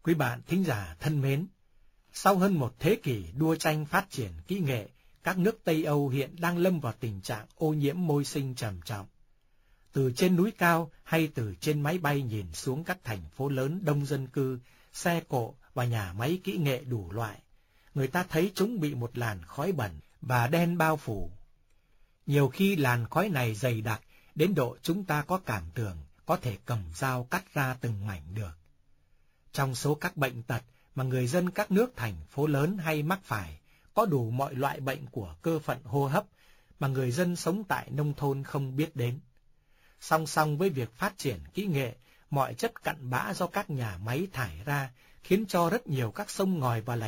Quý bạn thính giả thân mến, sau hơn một thế kỷ đua tranh phát triển kỹ nghệ, các nước Tây Âu hiện đang lâm vào tình trạng ô nhiễm môi sinh trầm trọng. Từ trên núi cao hay từ trên máy bay nhìn xuống các thành phố lớn đông dân cư, xe cộ và nhà máy kỹ nghệ đủ loại, người ta thấy chúng bị một làn khói bẩn và đen bao phủ. Nhiều khi làn khói này dày đặc đến độ chúng ta có cảm tưởng có thể cầm dao cắt ra từng mảnh được. Trong số các bệnh tật mà người dân các nước thành phố lớn hay mắc phải, có đủ mọi loại bệnh của cơ phận hô hấp mà người dân sống tại nông thôn không biết đến. Song song với việc phát triển kỹ nghệ, mọi chất cặn bã do các nhà máy thải ra khiến cho rất nhiều các sông ngòi và lạch